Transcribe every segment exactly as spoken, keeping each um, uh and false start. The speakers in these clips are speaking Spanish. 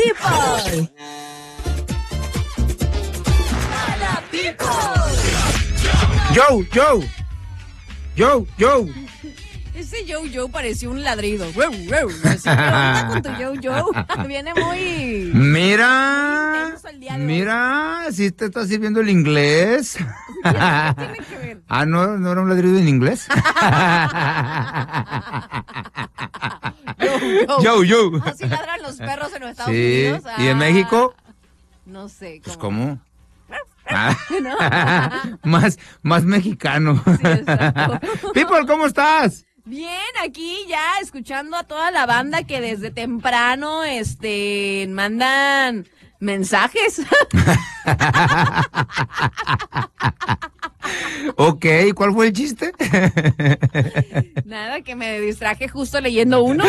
People. Mala People. Yo, yo. Yo, yo. Ese yo, yo pareció un ladrido. Wow, wow. Así, ¿qué onda con tu yo, yo? Viene muy... Mira, el día de mira, si te estás sirviendo el inglés. ¿Qué tiene que ver? Ah, ¿no, no era un ladrido en inglés? Yo, Yo, yo. Así ladran los perros en los Estados Sí, Unidos. ¿y en Ah, México? No sé. Pues, ¿cómo? ¿cómo? Ah, más, más mexicano. Sí, exacto. People, ¿cómo estás? Bien, aquí ya escuchando a toda la banda que desde temprano este mandan mensajes. Ok, ¿cuál fue el chiste? Nada, que me distraje justo leyendo uno.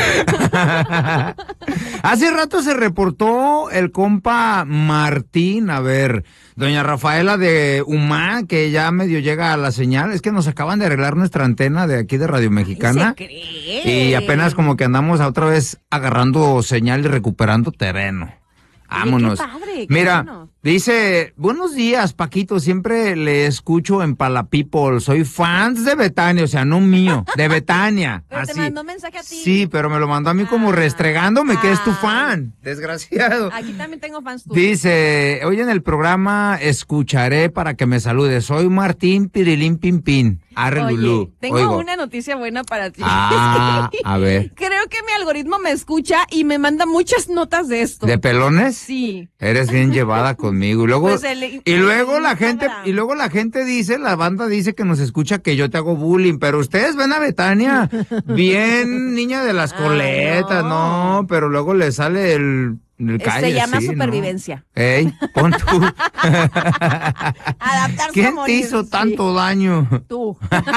Hace rato se reportó el compa Martín, a ver, doña Rafaela de Humá, que ya medio llega a la señal. Es que nos acaban de arreglar nuestra antena de aquí de Radio Mexicana. ¿Se cree? Y apenas como que andamos otra vez agarrando señal y recuperando terreno. Vámonos. Oye, qué padre, qué Mira, bueno. dice, buenos días, Paquito, siempre le escucho en Pala People, soy fans de Betania, o sea, no mío, de Betania. Pero te así. mandó mensaje a ti. Sí, pero me lo mandó a mí como Ah, restregándome que es tu ay. fan, desgraciado. Aquí también tengo fans tuyos. Dice, hoy en el programa escucharé para que me salude, soy Martín Pirilín Pimpín, arre Oye, Lulú. tengo Oigo. una noticia buena para ti. Ah, a ver, Creo que mi algoritmo me escucha y me manda muchas notas de esto. ¿de pelones? Sí. Eres bien llevada conmigo. Y luego, Pues el- y luego el la gente, Instagram. y luego la gente dice, la banda dice que nos escucha que yo te hago bullying, pero ustedes ven a Betania, bien niña de las Ay, coletas, no. no, pero luego le sale el, el Se calle, llama sí, ¿no? supervivencia. Ey, pon tú. Adaptarse a ¿Quién te morir, hizo sí. tanto daño? Tú.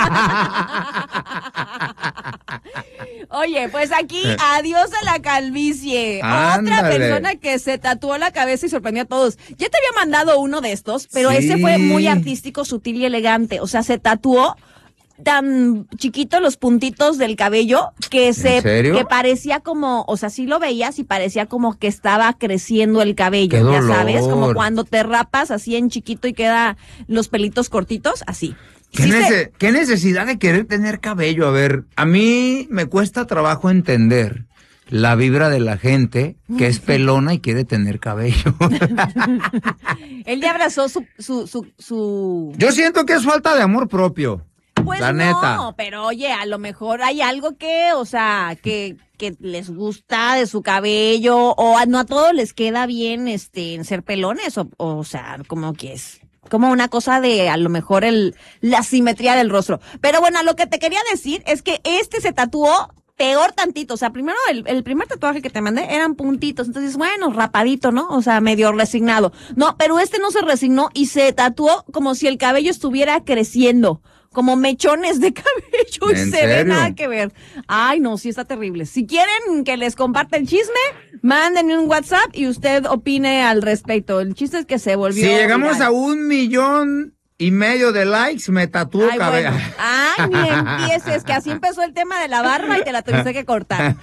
Oye, pues aquí, adiós a la calvicie. Otra Ándale. persona que se tatuó la cabeza y sorprendió a todos. Ya te había mandado uno de estos, pero Sí. ese fue muy artístico, sutil y elegante. O sea, se tatuó tan chiquito los puntitos del cabello que se serio? que parecía como, o sea, sí lo veías y parecía como que estaba creciendo el cabello, ¡Qué ya dolor! sabes, como cuando te rapas así en chiquito y queda los pelitos cortitos, así. ¿Qué, Sí nece- se- qué necesidad de querer tener cabello? A ver, a mí me cuesta trabajo entender la vibra de la gente que es pelona y quiere tener cabello. Él ya abrazó su, su, su, su... Yo siento que es falta de amor propio. Pues la no, neta. pero oye, a lo mejor hay algo que, o sea, que, que les gusta de su cabello, o a, no a todos les queda bien, este, en ser pelones, o, o sea, como que es, como una cosa de, a lo mejor, el, la simetría del rostro. Pero bueno, lo que te quería decir es que este se tatuó peor tantito, o sea, primero el, el primer tatuaje que te mandé eran puntitos, entonces bueno, rapadito, ¿no? O sea, medio resignado. No, pero este no se resignó y se tatuó como si el cabello estuviera creciendo, como mechones de cabello y ¿En se ve serio? nada que ver. Ay, no, sí está terrible. Si quieren que les comparte el chisme, mándenme un WhatsApp y usted opine al respecto. El chiste es que se volvió Si llegamos viral. a un millón y medio de likes, me tatúo Ay, cabello. bueno. Ay, ni empieces, que así empezó el tema de la barba y te la tuviste que cortar.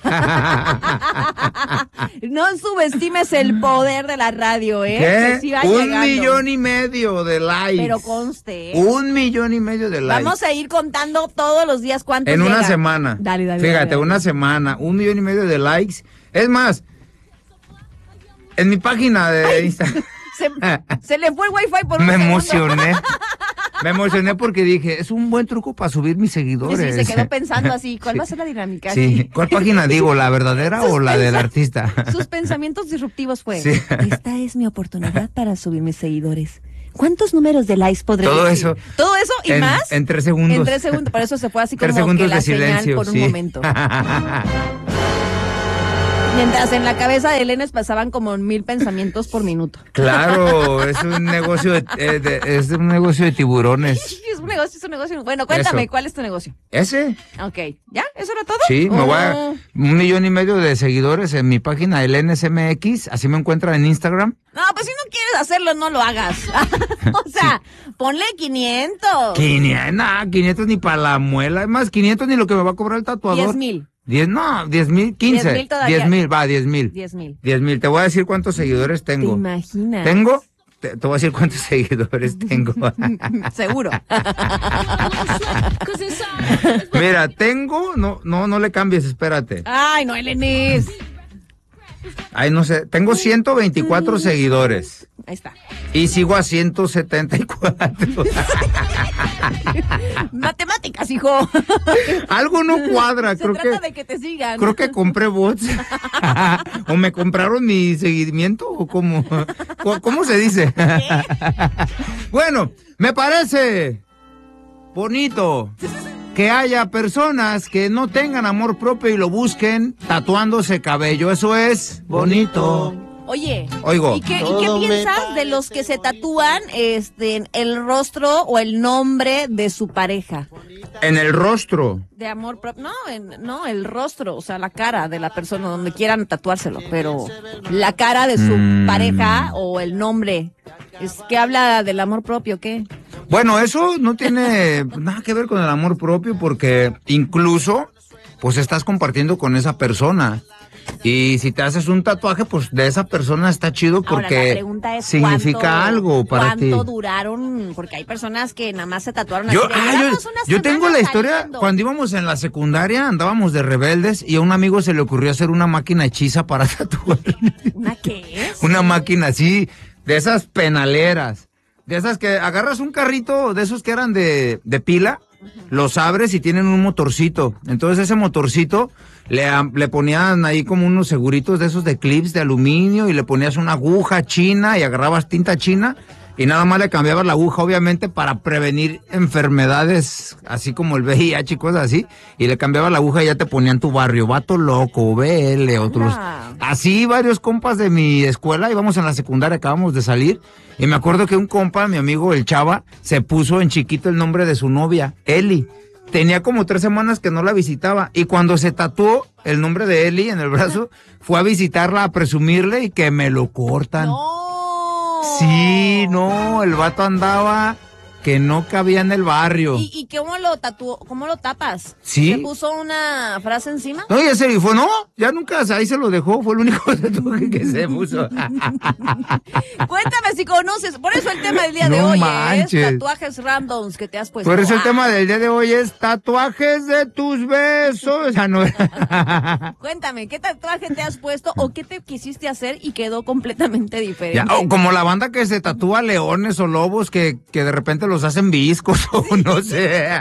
No subestimes el poder de la radio, ¿eh? Que sí ¿Qué? va Un llegando. millón y medio de likes. Pero conste, ¿eh? Un millón y medio de likes. Vamos a ir contando todos los días cuántos En una llegan. semana. Dale, dale. Fíjate, dale, dale. una semana, un millón y medio de likes. Es más, en mi página de Instagram Se, se le fue el wifi por un me segundo. emocioné. Me emocioné porque dije, es un buen truco para subir mis Sí, seguidores. sí, se quedó pensando así, ¿cuál Sí. va a ser la dinámica? Sí, ¿cuál página digo? ¿La verdadera o la del artista? Sus pensamientos disruptivos fue, Sí. esta es mi oportunidad para subir mis seguidores. ¿Cuántos números de likes podré Todo decir? eso. Todo eso y En- más. en tres segundos. En tres segundos, por eso se fue así Tres como que segundos la de señal silencio. por un sí. momento. Mientras en la cabeza de Elenes pasaban como mil pensamientos por minuto. Claro, es un negocio de, eh, de- es un negocio de tiburones. Es un negocio, es un negocio. Bueno, cuéntame, Eso. ¿cuál es tu negocio? ¿Ese? Ok, ¿ya? ¿Eso era todo? Sí, me voy a Oh. un millón y medio de seguidores en mi página el N S M X, así me encuentran en Instagram. No, pues si no quieres hacerlo, no lo hagas. O sea, ponle quinientos. quinientos, nah, quinientos ni para la muela, es más, quinientos ni lo que me va a cobrar el tatuador. diez mil. Diez, no, diez mil, quince. Diez mil todavía. Diez mil, va, diez mil. Diez mil. Diez mil. Te voy a decir cuántos seguidores tengo. ¿Te imaginas? ¿Tengo? Te, te voy a decir cuántos seguidores tengo. Seguro. Mira, tengo, no, no, no le cambies, espérate. Ay, no, Elenis. Ay, no sé, tengo ciento veinticuatro mm. seguidores. Ahí está. Y sigo a ciento setenta y cuatro. Matemáticas, hijo. Algo no cuadra. Se creo trata que, de que te sigan. Creo que compré bots. O me compraron mi seguimiento, o cómo, ¿cómo se dice? Bueno, me parece bonito que haya personas que no tengan amor propio y lo busquen tatuándose cabello. Eso es bonito. Oye, Oigo. ¿y qué, ¿y qué piensas de los que se tatúan este, el rostro o el nombre de su pareja? En el rostro. De amor propio. No, en, no, el rostro, o sea, la cara de la persona, donde quieran tatuárselo, pero la cara de su mm. pareja o el nombre. Es que habla del amor propio, ¿qué? Bueno, eso no tiene nada que ver con el amor propio, porque incluso, pues estás compartiendo con esa persona. Y si te haces un tatuaje, pues de esa persona está chido porque ahora, la pregunta es significa cuánto, algo para ti. ¿Cuánto duraron? Porque hay personas que nada más se tatuaron. Yo, así, ah, yo, yo tengo la historia, saliendo. Cuando íbamos en la secundaria, andábamos de rebeldes y a un amigo se le ocurrió hacer una máquina hechiza para tatuar. ¿Una qué es? Una máquina así, de esas penaleras, de esas que agarras un carrito, de esos que eran de, de pila, uh-huh. Los abres y tienen un motorcito. Entonces ese motorcito le, le ponían ahí como unos seguritos de esos de clips de aluminio y le ponías una aguja china y agarrabas tinta china y nada más le cambiabas la aguja, obviamente, para prevenir enfermedades así como el V I H y cosas así, y le cambiabas la aguja y ya te ponían tu barrio, Vato Loco, B L, otros. Así varios compas de mi escuela, íbamos en la secundaria, acabamos de salir, y me acuerdo que un compa, mi amigo el Chava, se puso en chiquito el nombre de su novia, Eli. Tenía como tres semanas que no la visitaba, y cuando se tatuó el nombre de Eli en el brazo, fue a visitarla, a presumirle, y que me lo cortan. ¡No! Sí, no, el vato andaba que no cabía en el barrio. ¿Y, y cómo lo tatuó? ¿Cómo lo tapas? ¿Sí? ¿Se puso una frase encima? No, ya se fue, no, ya nunca, ahí se lo dejó, fue el único tatuaje que se puso. Cuéntame si conoces, por eso el tema del día no de hoy manches. es tatuajes randoms que te has puesto. Por eso el ah. tema del día de hoy es tatuajes de tus besos. Ah, no. Cuéntame, ¿qué tatuaje te has puesto o qué te quisiste hacer y quedó completamente diferente? Ya, o como la banda que se tatúa leones o lobos que, que de repente los hacen viscos o no sé.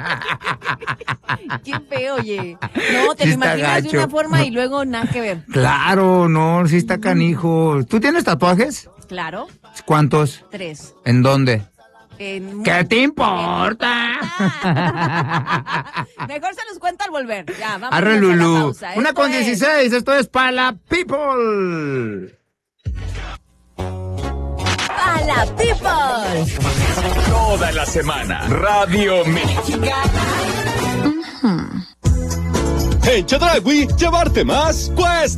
Qué feo, oye. No, te sí lo imaginas gacho. de una forma y luego nada que ver. Claro, no, sí está canijo. ¿Tú tienes tatuajes? Claro. ¿Cuántos? Tres. ¿En dónde? En... ¿Qué te importa? Mejor se los cuento al volver. Ya, vamos Arre, a Lulú. la pausa. Una Esto con es... dieciséis, esto es para la people. ¡A la people! Toda la semana, Radio Mexicana. Uh-huh. En Chedraui, llevarte más cuesta.